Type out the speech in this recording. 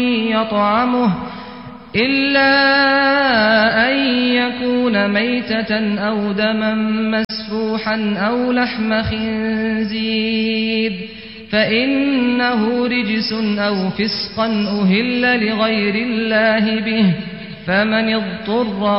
يطعمه إلا أن يكون ميتة أو دما مسفوحا أو لحم خنزير فإنه رجس أو فسقا أهل لغير الله به فمن اضطر